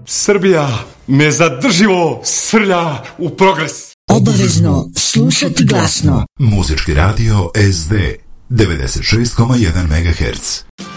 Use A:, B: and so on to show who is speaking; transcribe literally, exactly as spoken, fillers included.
A: Srbija nezadrživo srlja u progres.
B: Obavezno slušati glasno.
C: Muzički radio S D devedeset šest zarez jedan megaherca.